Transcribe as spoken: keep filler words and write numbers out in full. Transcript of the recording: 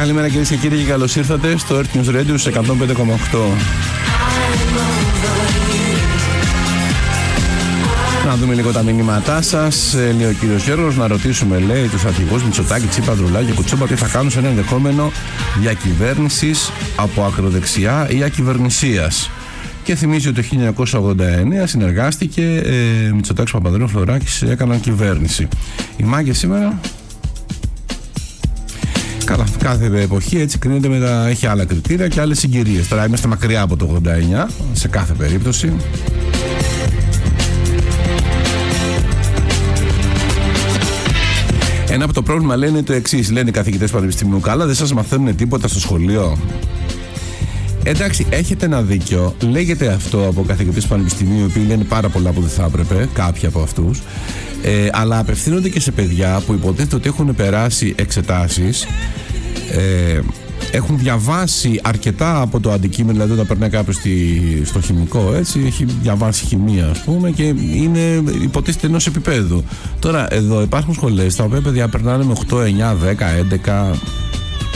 Καλημέρα κυρίες και κύριοι και καλώς ήρθατε στο Earth News Radio σε εκατόν πέντε κόμμα οκτώ. Να δούμε λίγο τα μηνύματά σας. Λέει ο κύριος Γιώργος, να ρωτήσουμε, λέει, τους αρχηγούς Μητσοτάκη, Τσίπρα, Ανδρουλάκη και Κουτσούμπα τι θα κάνουν σε ένα ενδεχόμενο διακυβέρνησης από ακροδεξιά ή ακυβερνησίας. Και θυμίζει ότι το χίλια εννιακόσια ογδόντα εννέα συνεργάστηκε ε, Μητσοτάκης, Παπανδρέου, Φλωράκης, έκαναν κυβέρνηση. Οι μάγκες σήμερα. Καλά, κάθε εποχή έτσι κρίνεται με τα, έχει άλλα κριτήρια και άλλες συγκυρίες. Τώρα είμαστε μακριά από το ογδόντα εννέα σε κάθε περίπτωση. Ένα από το πρόβλημα λένε το εξής, λένε οι καθηγητές πανεπιστημίου, καλά δεν σας μαθαίνουν τίποτα στο σχολείο. Εντάξει, έχετε ένα δίκιο. Λέγεται αυτό από καθηγητές πανεπιστημίου, οι οποίοι λένε πάρα πολλά που δεν θα έπρεπε, κάποιοι από αυτούς. Ε, αλλά απευθύνονται και σε παιδιά που υποτίθεται ότι έχουν περάσει εξετάσεις, ε, έχουν διαβάσει αρκετά από το αντικείμενο, δηλαδή όταν περνάει κάποιος στο χημικό, έτσι, έχει διαβάσει χημεία, ας πούμε, και είναι υποτίθεται ενός επίπεδου. Τώρα, εδώ υπάρχουν σχολές τα οποία παιδιά περνάνε με οκτώ, εννιά, δέκα, έντεκα.